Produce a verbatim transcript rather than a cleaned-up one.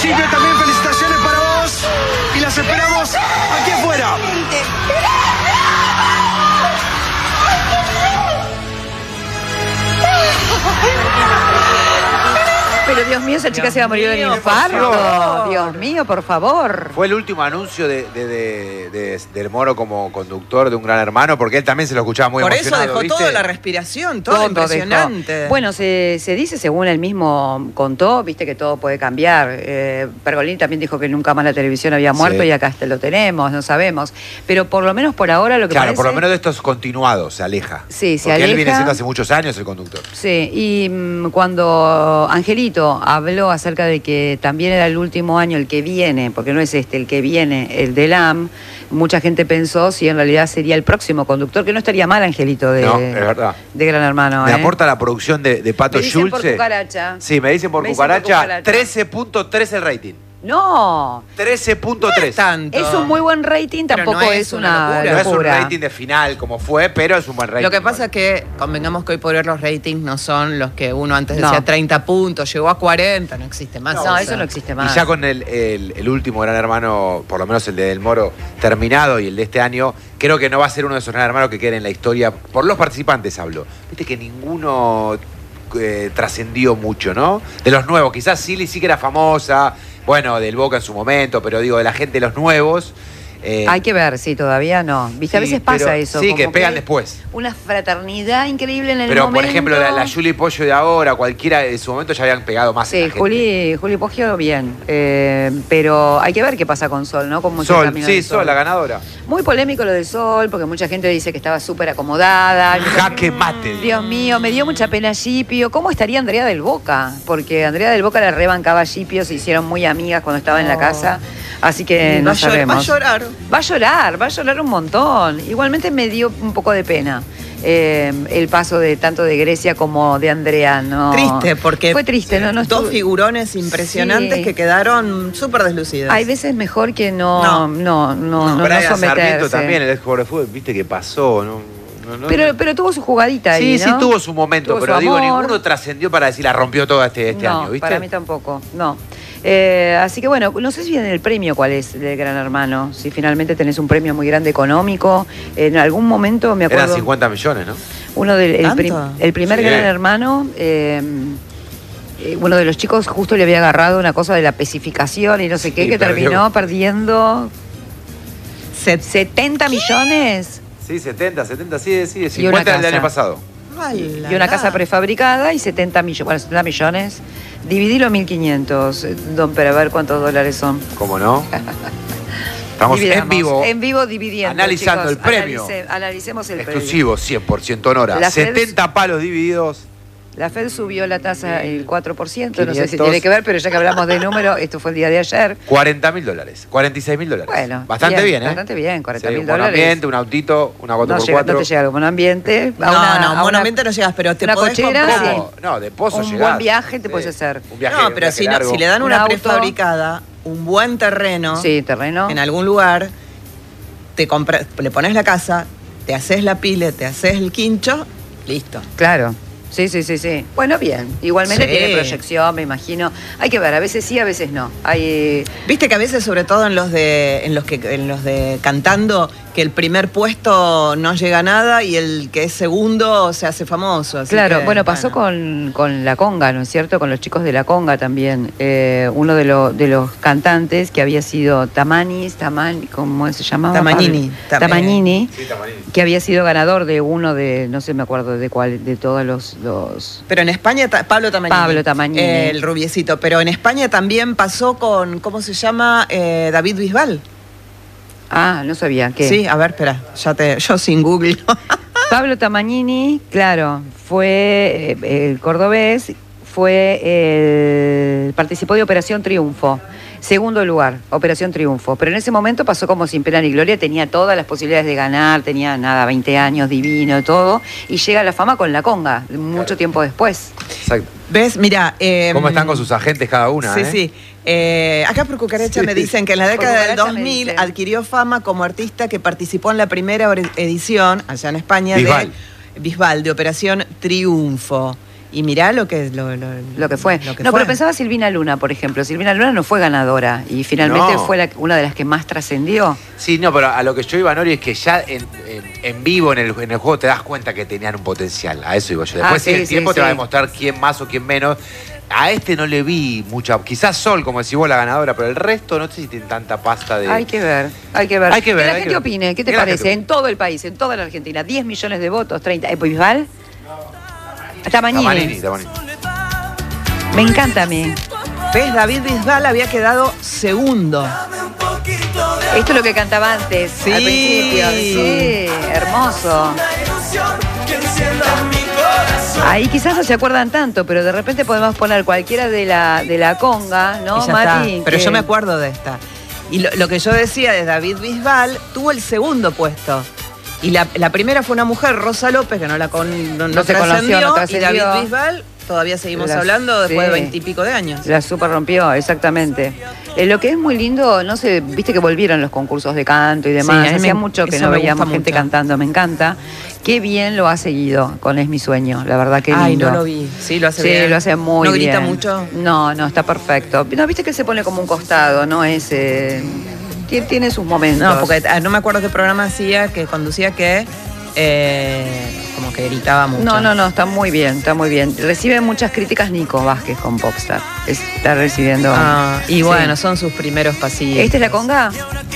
principio también felicitaciones para vos. Y las esperamos aquí afuera. Pero Dios mío, esa chica Dios se va a morir de un infarto. Dios mío, por favor. Fue el último anuncio de, de, de, de, del Moro como conductor de Un Gran Hermano, porque él también se lo escuchaba muy Por emocionado. Por eso dejó toda la respiración, todo, todo impresionante. Dejó. Bueno, se, se dice, según él mismo contó, viste que todo puede cambiar. Eh, Pergolini también dijo que nunca más la televisión había muerto, sí. Y acá lo tenemos, no sabemos. Pero por lo menos por ahora lo que Claro, parece... por lo menos de estos continuados, se aleja. Sí, se porque aleja. Él viene siendo hace muchos años el conductor. Sí, y mmm, cuando Angelito habló acerca de que también era el último año el que viene, porque no es este, el que viene, el del A M, mucha gente pensó si en realidad sería el próximo conductor, que no estaría mal, Angelito, de, no, es verdad. de Gran Hermano. Me ¿eh? aporta la producción de, de Pato me dicen Schulze. por cucaracha. Sí, me dicen por me cucaracha, dicen por cucaracha. trece punto tres el rating. No. trece punto tres. No es tanto. Es un muy buen rating, tampoco no es, es una, una locura. No es un rating de final como fue, pero es un buen rating. Lo que pasa es que convengamos que hoy por hoy los ratings no son los que uno antes no. decía treinta puntos, llegó a cuarenta, no existe más. No, eso, eso no existe más. Y ya con el, el, el último Gran Hermano, por lo menos el de Del Moro, terminado y el de este año, creo que no va a ser uno de esos Gran Hermanos que queden en la historia. Por los participantes hablo. Viste que ninguno eh, trascendió mucho, ¿no? De los nuevos, quizás Silly sí que era famosa. Bueno, del Boca en su momento, pero digo, de la gente, de los nuevos. Eh, Hay que ver, sí, todavía no. Viste, sí, a veces pasa pero, eso. Sí, como que pegan que después. Una fraternidad increíble en el pero, momento. por ejemplo, la, la Juli Pollo de ahora, cualquiera de su momento ya habían pegado más. Sí, Juli, Juli Poggio, bien. Eh, pero hay que ver qué pasa con Sol, ¿no? Cómo Sol, se sí, Sol. Sol, la ganadora. Muy polémico lo de Sol, porque mucha gente dice que estaba súper acomodada. Jaque mate. Dios mío, me dio mucha pena Gipio. ¿Cómo estaría Andrea del Boca? Porque Andrea del Boca la rebancaba a Gipio, se hicieron muy amigas cuando estaba oh. en la casa. Así que no va sabemos. Va a llorar. Va a llorar, va a llorar un montón. Igualmente me dio un poco de pena. Eh, el paso de tanto de Grecia como de Andrea, ¿no? Triste, porque fue triste, ¿no? no dos estuve... figurones impresionantes sí. que quedaron súper deslucidas. Hay veces mejor que no, no, no, no, no, Brian no someterse. Sarmiento también, el ex jugador de fútbol, viste que pasó, ¿no? No, no, pero, no. pero tuvo su jugadita ahí, sí, ¿no? Sí, tuvo su momento, tuvo pero su digo, amor. ninguno trascendió para decir la rompió toda este, este no, año, ¿viste? Para mí tampoco, no. Eh, así que bueno, no sé si viene el premio cuál es del Gran Hermano, si finalmente tenés un premio muy grande económico. En algún momento me acuerdo... Eran cincuenta millones, ¿no? Uno del el, prim, el primer sí. Gran Hermano, eh, eh, uno de los chicos justo le había agarrado una cosa de la especificación y no sé qué, sí, que perdió. terminó perdiendo Set, setenta millones. Sí, setenta, setenta, sí, sí, cincuenta del año pasado. Ay, y una casa prefabricada y setenta millones. Bueno, setenta millones. Dividilo mil quinientos, don, para ver cuántos dólares son. ¿Cómo no? Estamos Dividamos. en vivo. En vivo dividiendo. Analizando chicos. el premio. Analice, analicemos el exclusivo, premio. cien por ciento Nora. La setenta Fed, palos divididos. La Fed subió la tasa el cuatro por ciento. quinientos. No sé si tiene que ver, pero ya que hablamos de número, esto fue el día de ayer. cuarenta mil dólares. cuarenta y seis mil dólares. Bueno. Bastante bien, bien ¿eh? Bastante bien, cuarenta mil sí, dólares. Un ambiente, un autito, una cuatro por cuatro. No, no te llega como un ambiente. No, una, no, un ambiente no llegas, pero te una podés cochera, comprar. Sí. No, de pozo Un llegás. buen viaje te sí. puedes hacer. Un viaje, no, un pero viaje si, no, si le dan un una auto, prefabricada, un buen terreno. Sí, terreno. En algún lugar, te compras, le pones la casa, te haces la pile, te haces el quincho, listo. Claro. Sí, sí, sí, sí. Bueno, bien. Igualmente sí. tiene proyección, me imagino. Hay que ver, a veces sí, a veces no. Hay... Viste que a veces, sobre todo en los de, en los que, en los de cantando, que el primer puesto no llega a nada y el que es segundo se hace famoso. Así claro, que, bueno, pasó bueno. Con, con La Conga, ¿no es cierto? Con los chicos de La Conga también. Eh, uno de, lo, de los cantantes que había sido Tamanis, Taman, ¿cómo se llamaba? Tamagnini. Tam Tamagnini, sí, Tamagnini, que había sido ganador de uno de, no sé, me acuerdo de cuál, de todos los... los... Pero en España, Pablo Tamagnini. Pablo Tamagnini. Eh, el rubiecito. Pero en España también pasó con, ¿cómo se llama? Eh, David Bisbal. Ah, no sabía. ¿Qué? Sí, a ver, espera, ya te, yo sin Google. Pablo Tamagnini, claro, fue eh, el cordobés, fue el, participó de Operación Triunfo. Segundo lugar, Operación Triunfo. Pero en ese momento pasó como sin pena ni gloria, tenía todas las posibilidades de ganar, tenía nada, veinte años, divino, todo. Y llega a la fama con La Conga, mucho claro. tiempo después. Exacto. ¿Ves? Mira. Eh, ¿Cómo están con sus agentes cada una? Sí, eh? sí. Eh, acá por Cucaracha sí. me dicen que en la década del dos mil adquirió fama como artista que participó en la primera edición, allá en España, Bisbal. de Bisbal, de Operación Triunfo. Y mirá lo que, lo, lo, Lo que fue. lo que no, fue. pero pensaba Silvina Luna, por ejemplo. Silvina Luna no fue ganadora y finalmente No. fue la- una de las que más trascendió. Sí, no, pero a lo que yo iba, Nori, es que ya en, en- en vivo, en el, en el juego, te das cuenta que tenían un potencial. A eso iba yo. Después, Ah, sí, sí, el sí, tiempo te sí. va a demostrar quién más o quién menos. A este no le vi mucha. Quizás Sol, como decís vos, la ganadora, pero el resto no sé si tienen tanta pasta de. Hay que ver, hay que ver. Hay que ver, Que la hay gente que ver. opine, ¿qué te Que la parece? gente- En todo el país, en toda la Argentina, diez millones de votos, treinta. ¿Eh, Bisbal? Tamagnini. Tamanini, Tamanini. Me encanta a mí. ¿Ves? David Bisbal había quedado segundo. Esto es lo que cantaba antes, Sí. al principio. Sí, hermoso. Ahí quizás no se acuerdan tanto, pero de repente podemos poner cualquiera de la, de la conga, ¿no, Y ya Mati? está. Pero Que- yo me acuerdo de esta. Y lo, lo que yo decía de David Bisbal, tuvo el segundo puesto. Y la, la primera fue una mujer, Rosa López, que no la con, no, No se conoció, trascendió, no y trascendió. David Bisbal, todavía seguimos La- hablando después sí. de veintipico de años. La super rompió, exactamente. Eh, lo que es muy lindo, no sé, viste que volvieron los concursos de canto y Sí, demás. a mí Hacía me- mucho que eso no me veíamos gusta gente mucho. cantando, me encanta. Qué bien lo ha seguido con Es mi sueño, la verdad que lindo. Ay, no lo vi. Sí, lo hace Sí, bien. lo hace muy ¿No bien. grita mucho? No, no, está perfecto. No, viste que se pone como un costado, no es... eh, tiene, tiene sus momentos. No, porque ah, no me acuerdo qué programa hacía, que conducía que eh, como que gritaba mucho. No, no, no, está muy bien, está muy bien. Recibe muchas críticas Nico Vázquez con Popstar. Está recibiendo... Ah, y Sí. bueno, son sus primeros pasillos. ¿Esta es la conga?